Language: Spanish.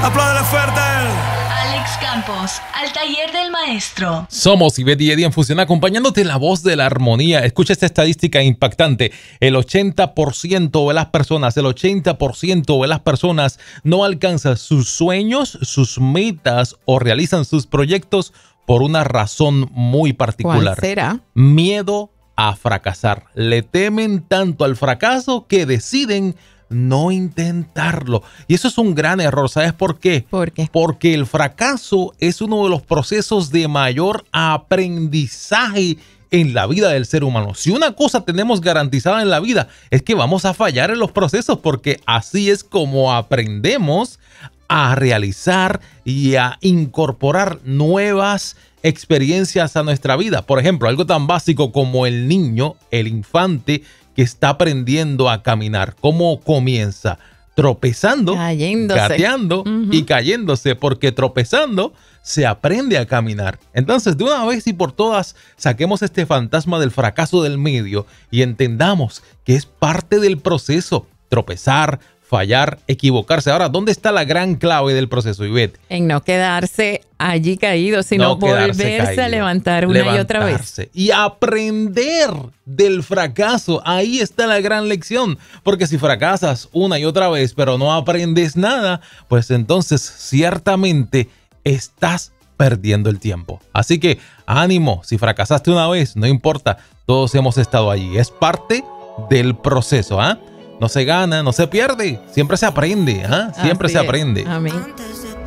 Apláudele fuerte. Alex Campos, al taller del maestro. Somos Ivette y Eddie en Fusión, acompañándote en la voz de la armonía. Escucha esta estadística impactante. El 80% de las personas no alcanzan sus sueños, sus metas o realizan sus proyectos por una razón muy particular. ¿Cuál será? Miedo a fracasar. Le temen tanto al fracaso que deciden no intentarlo. Y eso es un gran error. ¿Sabes por qué? ¿Por qué? Porque el fracaso es uno de los procesos de mayor aprendizaje en la vida del ser humano. Si una cosa tenemos garantizada en la vida es que vamos a fallar en los procesos, porque así es como aprendemos a realizar y a incorporar nuevas experiencias a nuestra vida. Por ejemplo, algo tan básico como el niño, el infante que está aprendiendo a caminar. ¿Cómo comienza? Tropezando, cayéndose, gateando y cayéndose, porque tropezando se aprende a caminar. Entonces, de una vez y por todas, saquemos este fantasma del fracaso del medio y entendamos que es parte del proceso. Tropezar, fallar, equivocarse. Ahora, ¿dónde está la gran clave del proceso, Ivette? En no quedarse allí caído, sino volverse a levantar una y otra vez. Y aprender del fracaso. Ahí está la gran lección. Porque si fracasas una y otra vez, pero no aprendes nada, pues entonces ciertamente estás perdiendo el tiempo. Así que ánimo, si fracasaste una vez, no importa, todos hemos estado allí. Es parte del proceso, ¿ah? No se gana, no se pierde, siempre se aprende, ¿ah? Siempre se aprende. Amén.